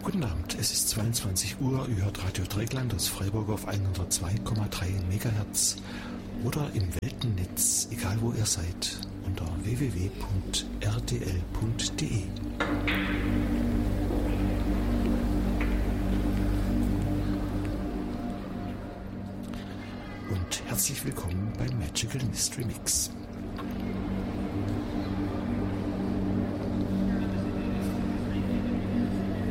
Guten Abend, es ist 22 Uhr, ihr hört Radio Dreieckland aus Freiburg auf 102,3 MHz oder im Weltennetz, egal wo ihr seid, unter www.rdl.de. Und herzlich willkommen beim Magical Mystery Mix.